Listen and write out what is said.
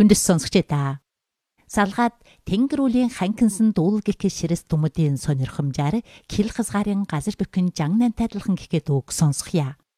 Хүндэс сонсогчдаа та. Салгаад тэнгэр үлийн ханкинсан дүүл гэх ширэс түмэдийн сонирхомжаар кил хазгарын газар бүхэн жан нантайдлахын гэхэд үг сонсохъя.